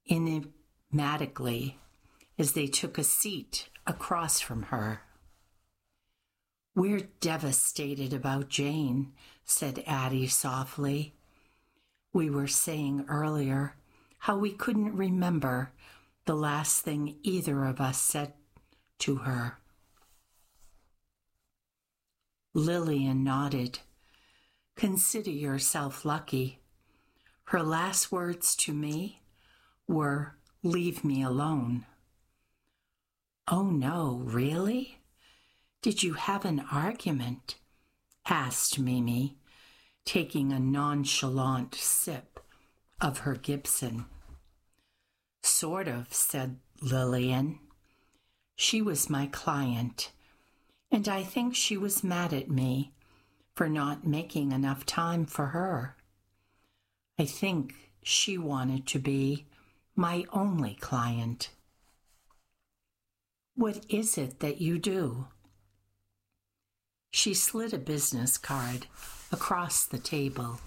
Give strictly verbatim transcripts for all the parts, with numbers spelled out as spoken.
enigmatically as they took a seat across from her. "We're devastated about Jane," said Addie softly. "We were saying earlier how we couldn't remember the last thing either of us said to her." Lillian nodded. "Consider yourself lucky. Her last words to me were, 'Leave me alone.'" "Oh no, really? Did you have an argument?" asked Mimi, taking a nonchalant sip of her Gibson. "Sort of," said Lillian. "She was my client, and I think she was mad at me for not making enough time for her. I think she wanted to be my only client." "What is it that you do?" She slid a business card across the table.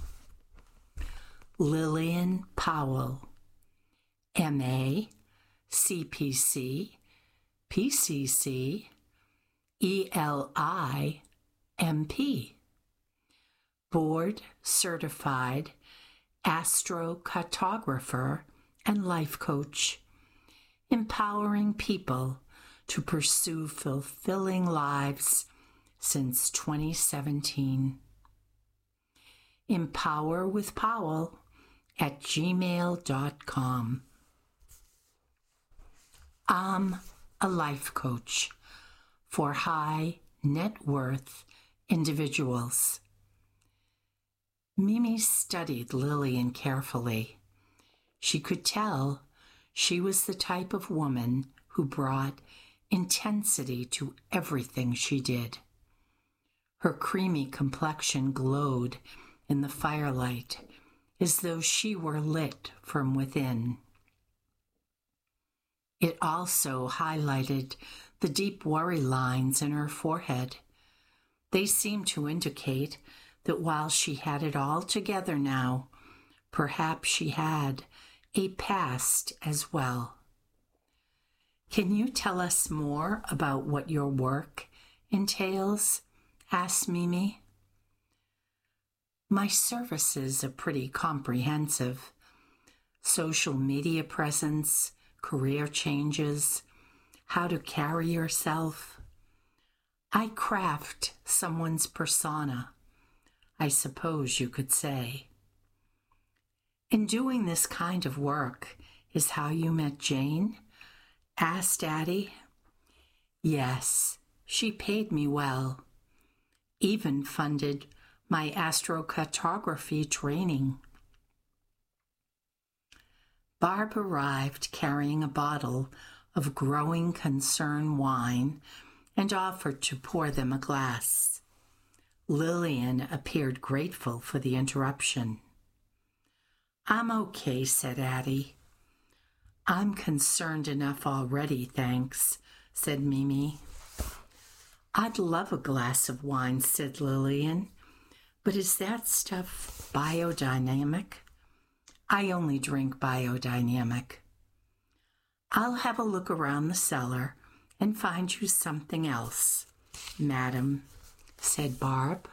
"Lillian Powell, M A, C P C, P C C, E L I, M P, Board Certified Astrocartographer and Life Coach, empowering people to pursue fulfilling lives since twenty seventeen. Empower with Powell at gmail dot com. I'm a life coach for high net worth individuals. Mimi studied Lillian carefully. She could tell she was the type of woman who brought intensity to everything she did. Her creamy complexion glowed in the firelight as though she were lit from within. It also highlighted the deep worry lines in her forehead. They seemed to indicate that while she had it all together now, perhaps she had a past as well. "Can you tell us more about what your work entails?" asked Mimi. "My services are pretty comprehensive. Social media presence, career changes, how to carry yourself. I craft someone's persona, I suppose you could say." "And doing this kind of work is how you met Jane?" asked Addie. "Yes, she paid me well, even funded my astrocartography training." Barb arrived carrying a bottle of Growing Concern wine and offered to pour them a glass. Lillian appeared grateful for the interruption. "I'm okay," said Addie. "I'm concerned enough already, thanks," said Mimi. "I'd love a glass of wine," said Lillian, "but is that stuff biodynamic? I only drink biodynamic." "I'll have a look around the cellar and find you something else, madam," said Barb.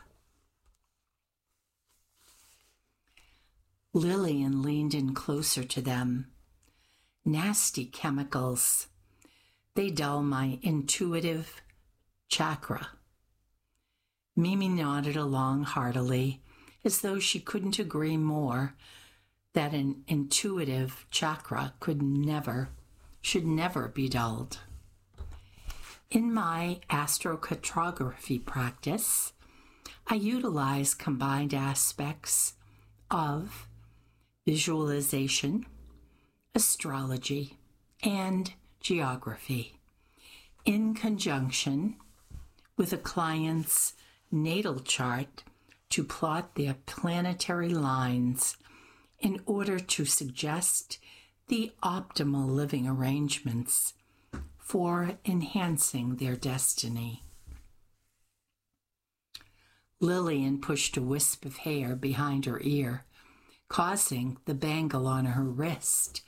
Lillian leaned in closer to them. "Nasty chemicals. They dull my intuitive chakra." Mimi nodded along heartily, as though she couldn't agree more that an intuitive chakra could never, should never be dulled. "In my astrocartography practice, I utilize combined aspects of visualization, astrology, and geography, in conjunction with a client's natal chart to plot their planetary lines in order to suggest the optimal living arrangements for enhancing their destiny." Lillian pushed a wisp of hair behind her ear, causing the bangle on her wrist